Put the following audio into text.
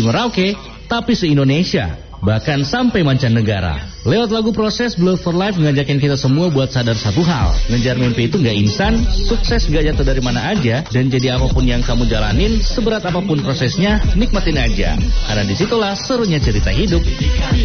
Merauke, tapi se-Indonesia, bahkan sampai mancanegara. Lewat lagu Proses, Blood for Life ngajakin kita semua buat sadar satu hal. Ngejar mimpi itu gak instan, sukses gak jatuh dari mana aja, dan jadi apapun yang kamu jalanin, seberat apapun prosesnya, nikmatin aja. Karena disitulah serunya cerita hidup.